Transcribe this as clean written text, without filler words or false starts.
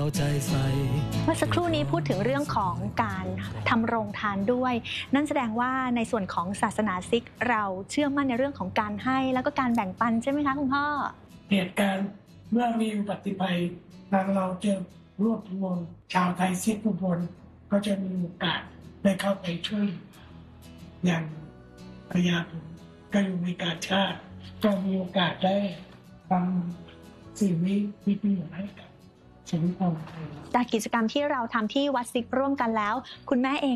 ใจใส่เมื่อสักครู่นี้พูดถึงเรื่องของการทำโรงทานด้วยนั่นแสดงว่าในส่วนของศาสนาซิกเราเชื่อมั่นในเรื่องของการให้แล้วก็การแบ่งปันใช่ไหมคะคุณพ่อเหตุการณ์เมื่อมีอุบัติภัยทางเราจะรวบรวมชาวไทยซิกทุกคนก็จะมีโอกาสได้เข้าไปช่วยอย่างภรรยาผมก็อยู่ในการชาติก็มีโอกาสได้ทำสิ่งนี้มีประโยชน์ให้กับสังคมจากกิจกรรมที่เราทำที่วัดซิกร่วมกันแล้วคุณแม่เอง